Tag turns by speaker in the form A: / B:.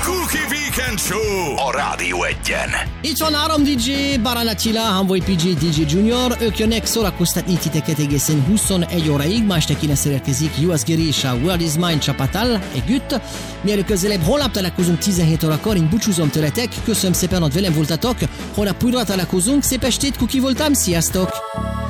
A: Cookie Weekend Show a Rádió Egyen.
B: Itt van 3 DJ, Baran Attila, Hanvoy PG, DJ Junior. Ők jönnek szórakoztatni titeket egészen 21 óraig. Ma este kíneszer érkezik Juhász Geri és a World is Mine csapattal együtt. Mielőtt közelebb holnap találkozunk 17 órakor, én búcsúzom tőletek. Köszönöm szépen, hogy velem voltatok. Holnap újra találkozunk. Szép estét, Cookie voltam. Sziasztok!